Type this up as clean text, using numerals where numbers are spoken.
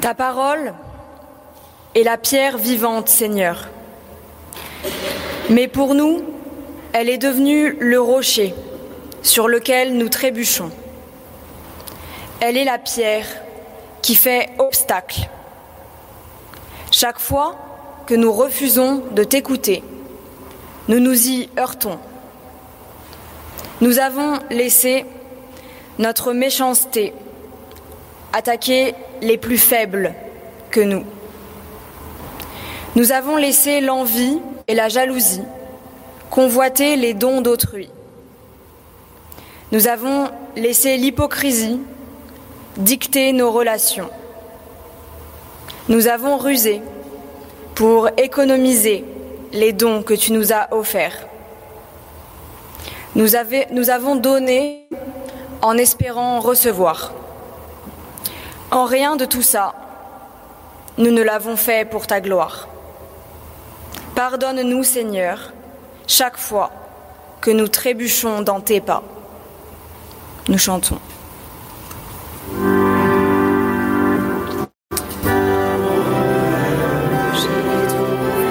Ta parole est la pierre vivante, Seigneur. Mais pour nous, elle est devenue le rocher sur lequel nous trébuchons. Elle est la pierre qui fait obstacle. Chaque fois que nous refusons de t'écouter, nous nous y heurtons. Nous avons laissé notre méchanceté attaquer les plus faibles que nous. Nous avons laissé l'envie et la jalousie convoiter les dons d'autrui. Nous avons laissé l'hypocrisie dicter nos relations. Nous avons rusé pour économiser les dons que tu nous as offerts. Nous avons donné en espérant recevoir. En rien de tout ça, nous ne l'avons fait pour ta gloire. Pardonne-nous, Seigneur, chaque fois que nous trébuchons dans tes pas. Nous chantons.